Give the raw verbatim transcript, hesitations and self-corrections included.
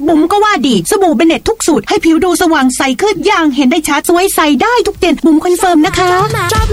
บุ๋มก็ว่าดีสบู่เบเน็ตทุกสูตรให้ผิวดูสว่างใสขึ้นอย่างเห็นได้ชัดสวยใสได้ทุกเดือนบุ๋มคอนเฟิร์มนะคะ